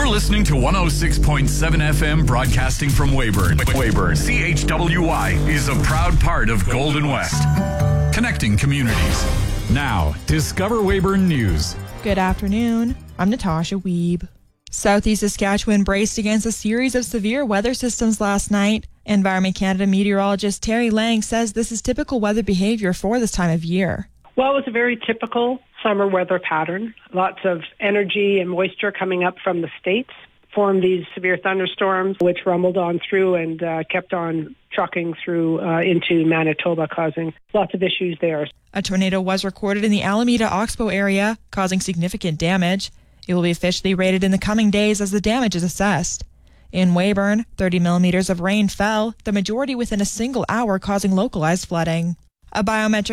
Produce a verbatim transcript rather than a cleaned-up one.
You're listening to one oh six point seven F M, broadcasting from Weyburn. Weyburn. C H W Y is a proud part of Golden West. Connecting communities. Now, Discover Weyburn News. Good afternoon. I'm Natasha Wiebe. Southeast Saskatchewan braced against a series of severe weather systems last night. Environment Canada meteorologist Terry Lang says this is typical weather behavior for this time of year. Well, it was a very typical summer weather pattern. Lots of energy and moisture coming up from the States formed these severe thunderstorms, which rumbled on through and uh, kept on trucking through uh, into Manitoba, causing lots of issues there. A tornado was recorded in the Alameda-Oxbow area, causing significant damage. It will be officially rated in the coming days as the damage is assessed. In Weyburn, thirty millimeters of rain fell, the majority within a single hour, causing localized flooding. A biometric